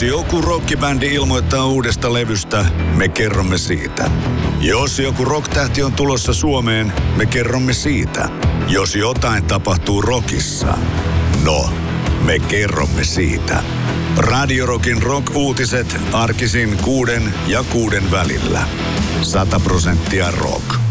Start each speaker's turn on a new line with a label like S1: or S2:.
S1: Jos joku rockibändi ilmoittaa uudesta levystä, me kerromme siitä. Jos joku rocktähti on tulossa Suomeen, me kerromme siitä. Jos jotain tapahtuu rockissa, no, me kerromme siitä. Radio Rockin rock-uutiset arkisin 6 ja 6 välillä. 100% rock.